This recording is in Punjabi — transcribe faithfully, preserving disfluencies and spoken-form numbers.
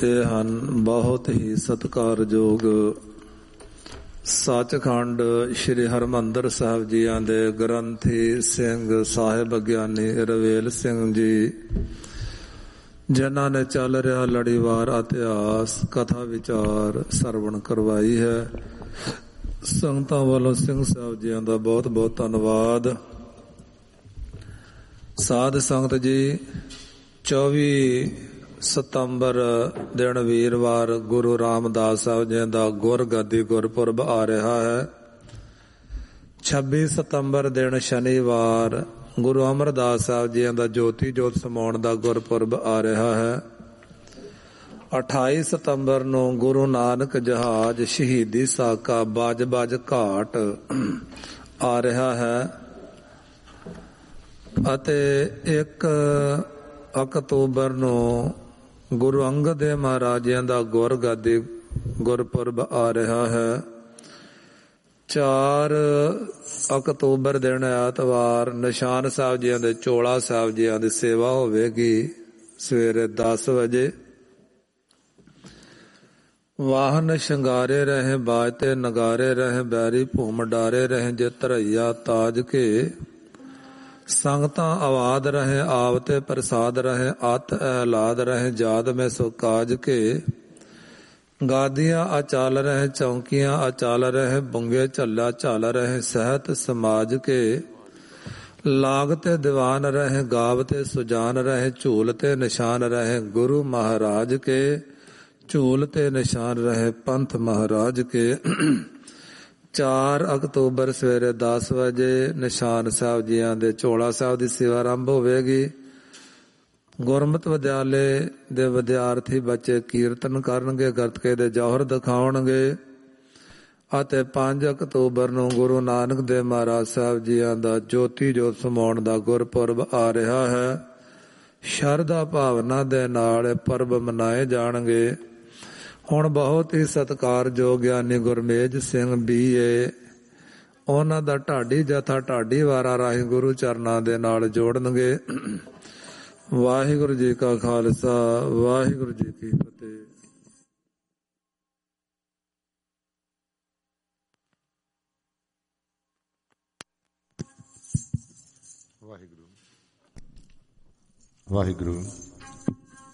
ਇਹ ਹਨ ਬਹੁਤ ਹੀ ਸਤਿਕਾਰਯੋਗ ਸੱਚਖੰਡ ਸ੍ਰੀ ਹਰਿਮੰਦਰ ਸਾਹਿਬ ਜੀਆਂ ਦੇ ਗ੍ਰੰਥੀ ਸਿੰਘ ਸਾਹਿਬ ਗਿਆਨੀ ਰਵੇਲ ਸਿੰਘ ਜੀ, ਜਿਨ੍ਹਾਂ ਨੇ ਚੱਲ ਰਿਹਾ ਲੜੀਵਾਰ ਇਤਿਹਾਸ ਕਥਾ ਵਿਚਾਰ ਸਰਵਣ ਕਰਵਾਈ ਹੈ। ਸੰਗਤਾਂ ਵੱਲੋਂ ਸਿੰਘ ਸਾਹਿਬ ਜੀਆਂ ਦਾ ਬਹੁਤ ਬਹੁਤ ਧੰਨਵਾਦ। ਸਾਧ ਸੰਗਤ ਜੀ, ਚੌਵੀ ਸਤੰਬਰ ਦਿਨ ਵੀਰਵਾਰ ਗੁਰੂ ਰਾਮਦਾਸ ਸਾਹਿਬ ਜੀ ਦਾ ਗੁਰਗੱਦੀ ਗੁਰਪੁਰਬ ਆ ਰਿਹਾ ਹੈ। ਛੱਬੀ ਸਤੰਬਰ ਦਿਨ ਸ਼ਨੀਵਾਰ ਗੁਰੂ ਅਮਰਦਾਸ ਸਾਹਿਬ ਜੀ ਦਾ ਜੋਤੀ ਜੋਤ ਸਮਾਉਣ ਦਾ ਗੁਰਪੁਰਬ ਆ ਰਿਹਾ ਹੈ। ਅਠਾਈ ਸਤੰਬਰ ਨੂੰ ਗੁਰੂ ਨਾਨਕ ਜਹਾਜ਼ ਸ਼ਹੀਦੀ ਸਾਕਾ ਬਾਜ ਬਾਜ ਘਾਟ ਆ ਰਿਹਾ ਹੈ ਅਤੇ ਇੱਕ ਅਕਤੂਬਰ ਨੂੰ ਗੁਰੂ ਅੰਗਦ ਦੇਵ ਮਹਾਰਾਜਿਆਂ ਦਾ ਗੁਰਗੱਦੀ ਗੁਰਪੁਰਬ ਆ ਰਿਹਾ ਹੈ। ਚਾਰ ਅਕਤੂਬਰ ਦਿਨ ਐਤਵਾਰ ਨਿਸ਼ਾਨ ਸਾਹਿਬ ਜੀਆਂ ਦੇ ਚੋਲਾ ਸਾਹਿਬ ਜੀਆਂ ਦੀ ਸੇਵਾ ਹੋਵੇਗੀ ਸਵੇਰੇ ਦਸ ਵਜੇ। ਵਾਹਨ ਸ਼ਿੰਗਾਰੇ ਰਹੇ ਬਾਜਤੇ ਨਗਾਰੇ ਰਹੇ ਬੈਰੀ ਭੂਮ ਡਾਰੇ ਰਹੇ ਜੇ ਧਰਈਆ ਤਾਜ ਕੇ। ਸੰਗਤਾਂ ਆਵਾਦ ਰਹੇ ਆਵਤੇ ਪ੍ਰਸਾਦ ਰਹੇ ਅਤ ਐਲਾਦ ਰਹੇ ਜਾਦ ਮੈਂ ਸੋ ਕਾਜ ਕੇ। ਗਾਦੀਆਂ ਅਚਲ ਰਹੇ ਚੌਂਕੀਆਂ ਅਚਲ ਰਹੇ ਬੁੰਗੇ ਝੱਲਾ ਝਲ ਰਹੇ ਸਹਿਤ ਸਮਾਜ ਕੇ। ਲਾਗਤੇ ਦੀਵਾਨ ਰਹੇ ਗਾਵਤੇ ਸੁਜਾਨ ਰਹੇ ਝੂਲ ਤੇ ਨਿਸ਼ਾਨ ਰਹੇ ਗੁਰੂ ਮਹਾਰਾਜ ਕੇ। ਝੂਲ ਤੇ ਨਿਸ਼ਾਨ ਰਹੇ ਪੰਥ ਮਹਾਰਾਜ ਕੇ। ਚਾਰ ਅਕਤੂਬਰ ਸਵੇਰੇ ਦਸ ਵਜੇ ਨਿਸ਼ਾਨ ਸਾਹਿਬ ਜੀਆਂ ਦੇ ਚੋਲਾ ਸਾਹਿਬ ਦੀ ਸੇਵਾ ਆਰੰਭ ਹੋਵੇਗੀ। ਗੁਰਮਤਿ ਵਿਦਿਆਲੇ ਦੇ ਵਿਦਿਆਰਥੀ ਬੱਚੇ ਕੀਰਤਨ ਕਰਨਗੇ, ਗੱਤਕੇ ਦੇ ਜੌਹਰ ਦਿਖਾਉਣਗੇ ਅਤੇ ਪੰਜ ਅਕਤੂਬਰ ਨੂੰ ਗੁਰੂ ਨਾਨਕ ਦੇਵ ਮਹਾਰਾਜ ਸਾਹਿਬ ਜੀਆਂ ਦਾ ਜੋਤੀ ਜੋਤ ਸਮਾਉਣ ਦਾ ਗੁਰਪੁਰਬ ਆ ਰਿਹਾ ਹੈ। ਸ਼ਰਧਾ ਭਾਵਨਾ ਦੇ ਨਾਲ ਪਰਬ ਮਨਾਏ ਜਾਣਗੇ। ਹੁਣ ਬਹੁਤ ਹੀ ਸਤਿਕਾਰਯੋਗ ਗਿਆਨੀ ਗੁਰਮੇਜ ਸਿੰਘ ਬੀ ਏ, ਉਹਨਾਂ ਦਾ ਢਾਡੀ ਜਥਾ ਢਾਡੀ ਵਾਰਾ ਰਾਹੀਂ ਗੁਰੂ ਚਰਨਾਂ ਦੇ ਨਾਲ ਜੋੜਨਗੇ। ਵਾਹਿਗੁਰੂ ਜੀ ਕਾ ਖਾਲਸਾ, ਵਾਹਿਗੁਰੂ ਜੀ ਕੀ ਫਤਿਹ। ਵਾਹਿਗੁਰੂ ਵਾਹਿਗੁਰੂ।